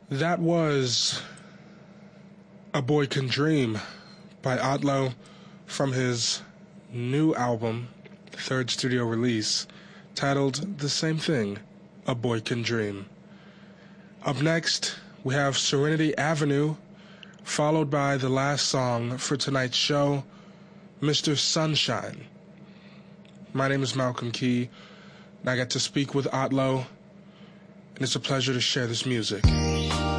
That was A Boy Can Dream by Otlo from his new album, third studio release, titled the same thing, A Boy Can Dream. Up next, we have Serenity Avenue, followed by the last song for tonight's show, Mr. Sunshine. My name is Malcolm Key, and I got to speak with Otlo, and it's a pleasure to share this music.